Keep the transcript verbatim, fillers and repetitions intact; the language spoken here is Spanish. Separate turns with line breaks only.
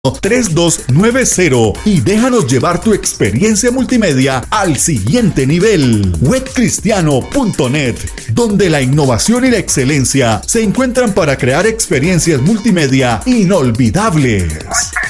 tres dos nueve cero y déjanos llevar tu experiencia multimedia al siguiente nivel. web cristiano punto net, donde la innovación y la excelencia se encuentran para crear experiencias multimedia inolvidables.